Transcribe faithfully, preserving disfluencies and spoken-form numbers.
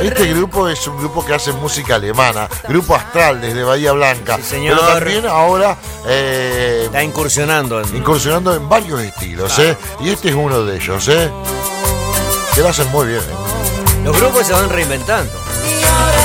Este grupo es un grupo que hace música alemana, Grupo Astral desde Bahía Blanca. Sí, señor. Pero también ahora eh, está incursionando en... incursionando en varios estilos, claro. ¿eh? Y este es uno de ellos, ¿eh? Que lo hacen muy bien, ¿eh? Los grupos se van reinventando.